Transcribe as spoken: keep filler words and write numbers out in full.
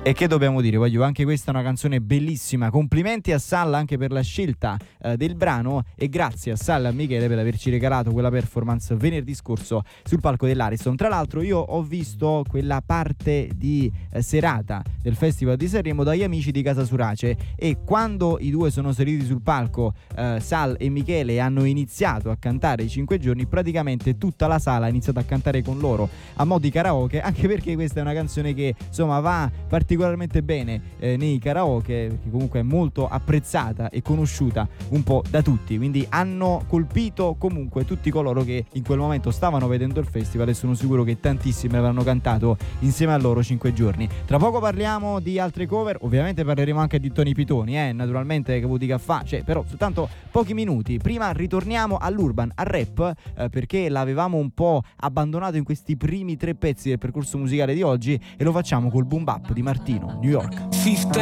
E che dobbiamo dire, voglio, anche questa è una canzone bellissima. Complimenti a Salla anche per la scelta eh, del brano, e grazie a Salla e a Michele per averci regalato quella performance venerdì scorso sul palco dell'Ariston. Tra l'altro io ho visto quella parte di eh, serata del Festival di Sanremo dagli amici di Casa Surace, e quando i due sono saliti sul palco, eh, Sal e Michele, hanno iniziato a cantare i cinque giorni, praticamente tutta la sala ha iniziato a cantare con loro a mo' di karaoke, anche perché questa è una canzone che insomma va particolarmente particolarmente bene eh, nei karaoke, che comunque è molto apprezzata e conosciuta un po' da tutti, quindi hanno colpito comunque tutti coloro che in quel momento stavano vedendo il festival, e sono sicuro che tantissimi avranno cantato insieme a loro cinque giorni. Tra poco parliamo di altre cover, ovviamente parleremo anche di Tony Pitoni, eh, naturalmente, che vuol dire che fa, cioè, però soltanto pochi minuti. Prima ritorniamo all'urban, al rap, eh, perché l'avevamo un po' abbandonato in questi primi tre pezzi del percorso musicale di oggi, e lo facciamo col boom bap di Martino, New York. quindici